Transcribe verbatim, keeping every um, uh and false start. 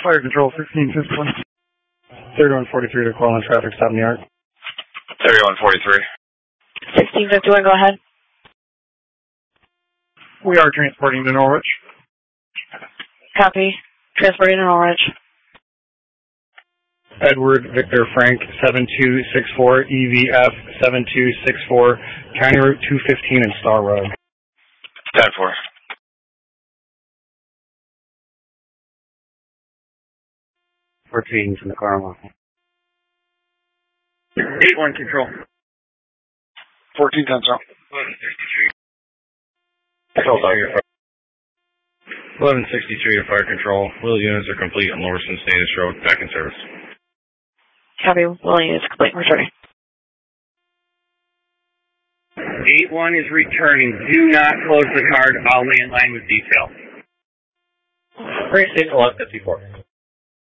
Fire Control, sixteen fifty-one. thirty-one forty-three to call on traffic stop in the yard. thirty-one forty-three. sixteen fifty-one, go ahead. We are transporting to Norwich. Copy. Transporting to Norwich. Edward Victor Frank, seven two six four, E V F seven two six four, County Route two fifteen in Star Road. ten four. fourteen from the car line. eight one control. fourteen ten south. eleven sixty-three to fire control. Wheel units are complete on Lowerson Status Road, back in service. Copy. Willing is complete. Returning. eight one is returning. Do not close the card. I'll lay in line with detail. Three six eleven fifty four.